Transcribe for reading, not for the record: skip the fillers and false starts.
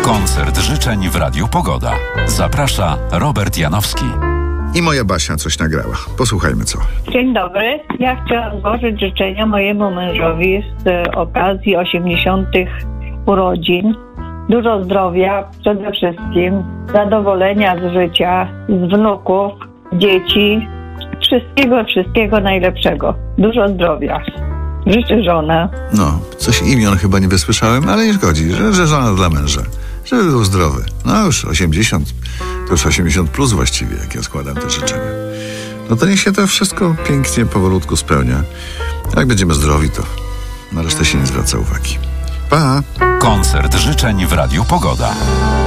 Koncert życzeń w Radiu Pogoda. Zaprasza Robert Janowski. I moja Basia coś nagrała. Posłuchajmy co. Dzień dobry. Ja chciałam złożyć życzenia mojemu mężowi z okazji 80. urodzin. Dużo zdrowia przede wszystkim, zadowolenia z życia, z wnuków, dzieci, wszystkiego najlepszego. Dużo zdrowia. Życzę żona. No, coś imion chyba nie wysłyszałem, ale nie szkodzi, że żona dla męża. Żeby był zdrowy. No już 80, to już 80 plus właściwie, jak ja składam te życzenia. No to niech się to wszystko pięknie, powolutku spełnia. Jak będziemy zdrowi, to na resztę się nie zwraca uwagi. Pa! Koncert życzeń w Radiu Pogoda.